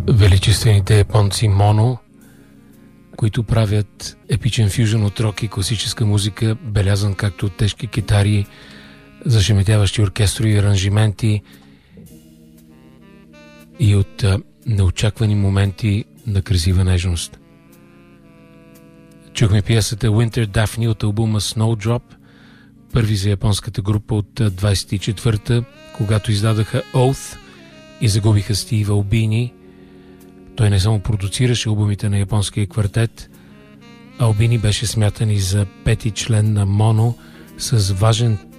величествените японци Моно, които правят епичен фюжън от рок и класическа музика, белязан както от тежки китари, зашеметяващи оркестрови аранжименти и от неочаквани моменти на красива нежност. Чухме пиесата Winter Daphne от албума Snowdrop, първи за японската група от 24-та, когато издадаха Oath и загубиха Стив Албини. Той не само продуцираше албумите на японския квартет, Албини беше смятан и за пети член на Моно с важен